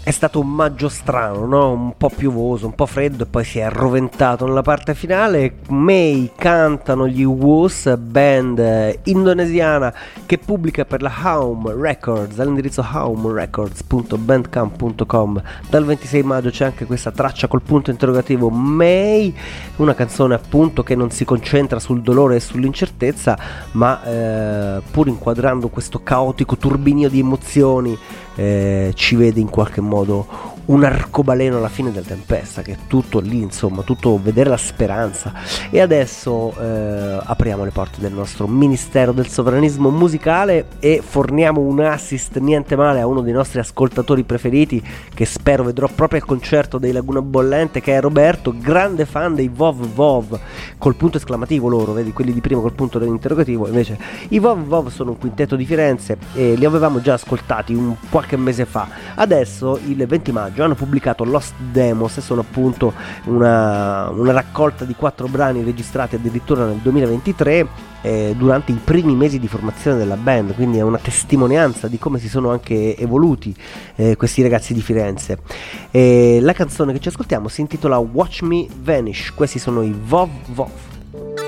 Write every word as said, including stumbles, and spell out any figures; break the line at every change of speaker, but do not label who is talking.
È stato un maggio strano, no? Un po' piovoso, un po' freddo, e poi si è arroventato nella parte finale. May cantano gli Woos, band indonesiana che pubblica per la Home Records all'indirizzo home records punto bandcamp punto com. Dal ventisei maggio c'è anche questa traccia col punto interrogativo May, una canzone appunto che non si concentra sul dolore e sull'incertezza, ma eh, pur inquadrando questo caotico turbinio di emozioni, eh, ci vede in qualche modo un arcobaleno alla fine della tempesta, che è tutto lì, insomma, tutto vedere la speranza. E adesso eh, apriamo le porte del nostro Ministero del Sovranismo Musicale e forniamo un assist niente male a uno dei nostri ascoltatori preferiti, che spero vedrò proprio al concerto dei Laguna Bollente, che è Roberto, grande fan dei Vov Vov, col punto esclamativo loro, vedi, quelli di prima col punto dell'interrogativo. Invece i Vov Vov sono un quintetto di Firenze e li avevamo già ascoltati un qualche mese fa. Adesso il venti maggio hanno pubblicato Lost Demos, e sono appunto una, una raccolta di quattro brani registrati addirittura nel duemilaventitré, eh, durante i primi mesi di formazione della band, quindi è una testimonianza di come si sono anche evoluti eh, questi ragazzi di Firenze. E la canzone che ci ascoltiamo si intitola Watch Me Vanish. Questi sono i Vov Vov.